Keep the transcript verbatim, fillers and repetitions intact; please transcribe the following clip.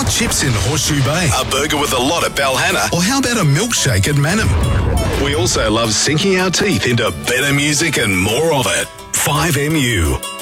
chips in Horseshoe Bay? A burger with a lot at Balhanna? Or how about a milkshake at Manham? We also love sinking our teeth into better music and more of it. five M U.